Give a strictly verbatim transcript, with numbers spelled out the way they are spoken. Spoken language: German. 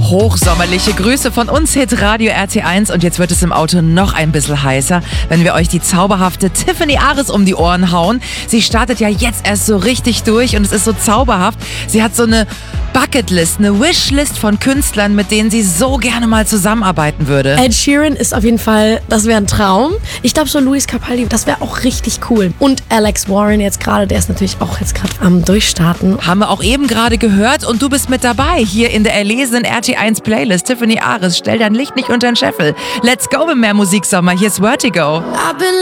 Hochsommerliche Grüße von uns, Hit Radio R T eins. Und jetzt wird es im Auto noch ein bisschen heißer, wenn wir euch die zauberhafte Tiffany Ares um die Ohren hauen. Sie startet ja jetzt erst so richtig durch und es ist so zauberhaft. Sie hat so eine Bucketlist, eine Wishlist von Künstlern, mit denen sie so gerne mal zusammenarbeiten würde. Ed Sheeran ist auf jeden Fall, das wäre ein Traum. Ich glaube so Luis Capaldi, das wäre auch richtig cool. Und Alex Warren jetzt gerade, der ist natürlich auch jetzt gerade am Durchstarten. Haben wir auch eben gerade gehört und du bist mit dabei hier in der erlesenen R T eins Playlist. Tiffany Ares, stell dein Licht nicht unter den Scheffel. Let's go mit mehr Musiksommer. Hier ist Vertigo. I've been